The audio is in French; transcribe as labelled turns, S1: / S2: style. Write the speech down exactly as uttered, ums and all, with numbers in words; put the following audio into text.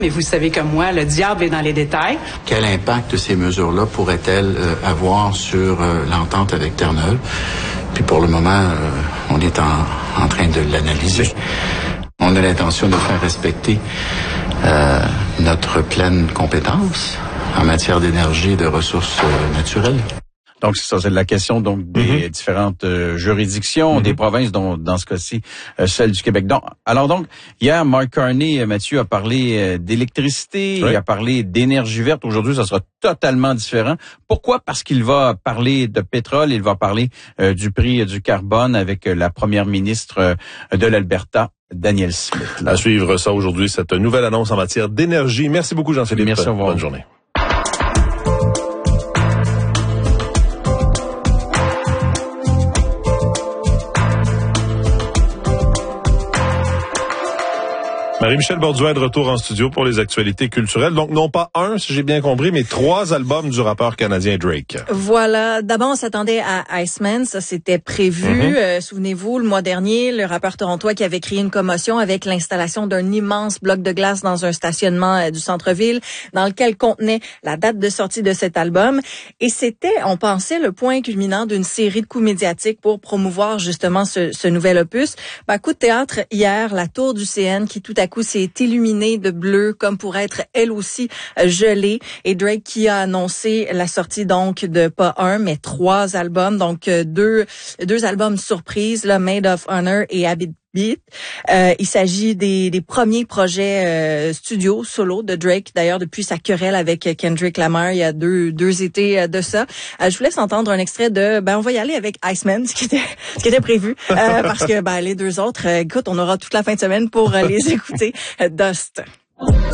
S1: Mais vous savez comme moi, le diable est dans les détails.
S2: Quel impact ces mesures-là pourraient-elles euh, avoir sur euh, l'entente avec Terre-Neuve? Puis pour le moment, euh, on est en, en train de l'analyser. On a l'intention de faire respecter euh, notre pleine compétence en matière d'énergie et de ressources euh, naturelles.
S3: Donc, c'est ça, c'est la question donc des mm-hmm. différentes euh, juridictions, mm-hmm. des provinces, dont dans ce cas-ci, euh, celle du Québec. Donc, alors donc, hier, Mark Carney, euh, Mathieu, a parlé euh, d'électricité, oui. il a parlé d'énergie verte. Aujourd'hui, ça sera totalement différent. Pourquoi? Parce qu'il va parler de pétrole, il va parler euh, du prix du carbone avec euh, la première ministre euh, de l'Alberta, Danielle Smith.
S4: Là. À suivre ça aujourd'hui, cette nouvelle annonce en matière d'énergie. Merci beaucoup, Jean-Philippe.
S3: Merci, au revoir.
S4: Bonne journée. Marie-Michel Borduin de retour en studio pour les actualités culturelles. Donc, non pas un, si j'ai bien compris, mais trois albums du rappeur canadien Drake.
S5: Voilà. D'abord, on s'attendait à Iceman. Ça, c'était prévu. Mm-hmm. Euh, souvenez-vous, le mois dernier, le rappeur torontois qui avait créé une commotion avec l'installation d'un immense bloc de glace dans un stationnement euh, du centre-ville dans lequel contenait la date de sortie de cet album. Et c'était, on pensait, le point culminant d'une série de coups médiatiques pour promouvoir justement ce, ce nouvel opus. Ben, coup de théâtre, hier, la tour du C N qui tout à coup s'est illuminée de bleu comme pour être elle aussi gelée. Et Drake qui a annoncé la sortie donc de pas un mais trois albums, donc deux deux albums surprises, là, Made of Honor et Habit Beat. Euh, il s'agit des, des premiers projets euh, studio solo de Drake. D'ailleurs, depuis sa querelle avec Kendrick Lamar, il y a deux deux étés de ça. Euh, je vous laisse entendre un extrait de. Ben, on va y aller avec Iceman, ce qui était ce qui était prévu, euh, parce que ben les deux autres, euh, écoute, on aura toute la fin de semaine pour euh, les écouter. Dust.